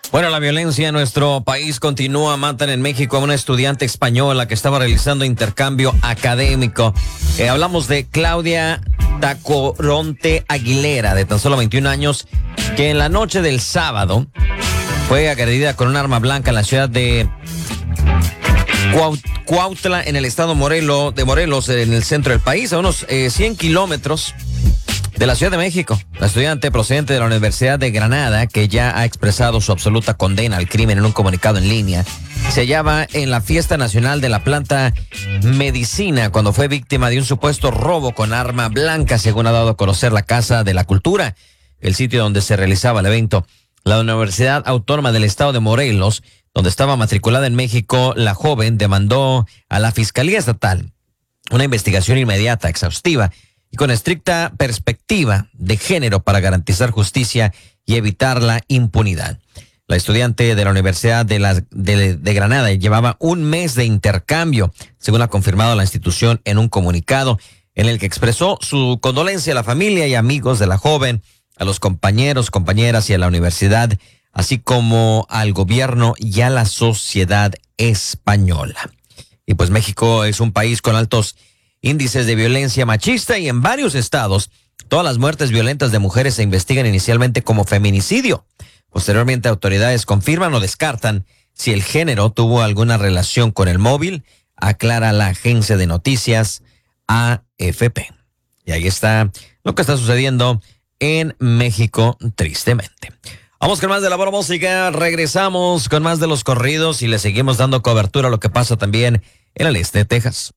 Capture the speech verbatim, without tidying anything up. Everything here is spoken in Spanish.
Bueno, la violencia en nuestro país continúa. Matan en México a una estudiante española que estaba realizando intercambio académico. Eh, hablamos de Claudia Tacoronte Aguilera, de tan solo veintiún años, que en la noche del sábado fue agredida con un arma blanca en la ciudad de Cuautla, en el estado Morelos, de Morelos, en el centro del país, a unos eh, cien kilómetros de la Ciudad de México. La estudiante procedente de la Universidad de Granada, que ya ha expresado su absoluta condena al crimen en un comunicado en línea, se hallaba en la fiesta nacional de la planta Medicina cuando fue víctima de un supuesto robo con arma blanca, según ha dado a conocer la Casa de la Cultura, el sitio donde se realizaba el evento. La Universidad Autónoma del Estado de Morelos, donde estaba matriculada en México, la joven demandó a la Fiscalía Estatal una investigación inmediata, exhaustiva y con estricta perspectiva de género para garantizar justicia y evitar la impunidad. La estudiante de la Universidad de, la, de, de Granada llevaba un mes de intercambio, según ha confirmado la institución en un comunicado en el que expresó su condolencia a la familia y amigos de la joven, a los compañeros, compañeras y a la universidad, así como al gobierno y a la sociedad española. Y pues México es un país con altos índices de violencia machista y en varios estados todas las muertes violentas de mujeres se investigan inicialmente como feminicidio. Posteriormente, autoridades confirman o descartan si el género tuvo alguna relación con el móvil, aclara la agencia de noticias A F P. Y ahí está lo que está sucediendo en México, tristemente. Vamos con más de la buena música, regresamos con más de los corridos y le seguimos dando cobertura a lo que pasa también en el este de Texas.